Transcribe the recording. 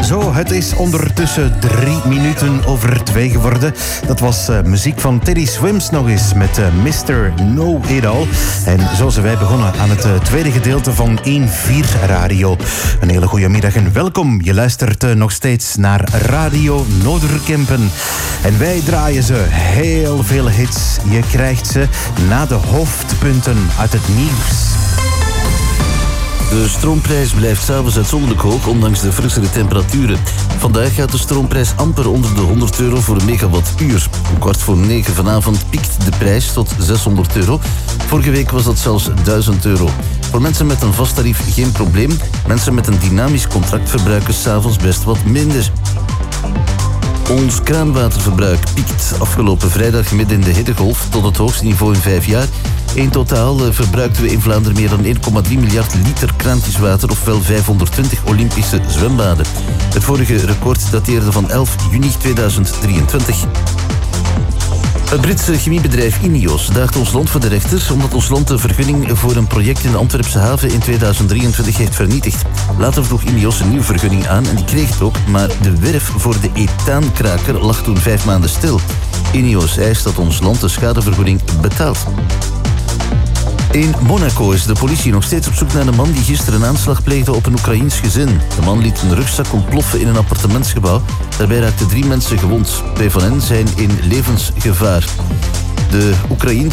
Zo, het is ondertussen 3 minuten over 2 geworden. Dat was muziek van Teddy Swims nog eens met Mr. Know It All. En zo zijn wij begonnen aan het tweede gedeelte van 1-4 Radio. Een hele goede middag en welkom. Je luistert nog steeds naar Radio Noorderkempen. En wij draaien ze heel veel hits. Je krijgt ze na de hoofdpunten uit het nieuws. De stroomprijs blijft 's avonds uitzonderlijk hoog, ondanks de frissere temperaturen. Vandaag gaat de stroomprijs amper onder de €100 voor een megawattuur. Om 8:45 vanavond piekt de prijs tot €600. Vorige week was dat zelfs €1000. Voor mensen met een vast tarief geen probleem. Mensen met een dynamisch contract verbruiken 's avonds best wat minder. Ons kraanwaterverbruik piekt afgelopen vrijdag midden in de hittegolf tot het hoogste niveau in 5 jaar. In totaal verbruikten we in Vlaanderen meer dan 1,3 miljard liter kraantjeswater, ofwel 520 Olympische zwembaden. Het vorige record dateerde van 11 juni 2023. Het Britse chemiebedrijf Ineos daagt ons land voor de rechter omdat ons land de vergunning voor een project in de Antwerpse haven in 2023 heeft vernietigd. Later vroeg Ineos een nieuwe vergunning aan en die kreeg het ook, maar de werf voor de ethaankraker lag toen 5 maanden stil. Ineos eist dat ons land de schadevergoeding betaalt. In Monaco is de politie nog steeds op zoek naar een man die gisteren een aanslag pleegde op een Oekraïens gezin. De man liet een rugzak ontploffen in een appartementsgebouw. Daarbij raakten 3 mensen gewond. 2 van hen zijn in levensgevaar. De Oekraïense